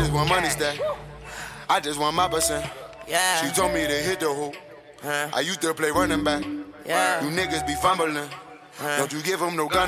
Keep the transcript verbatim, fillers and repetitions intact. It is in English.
just want money stack. I just want my percent. Yeah. She told me to hit the hoop. Huh. I used to play running back. Yeah. You niggas be fumbling. Huh. Don't you give them no gun.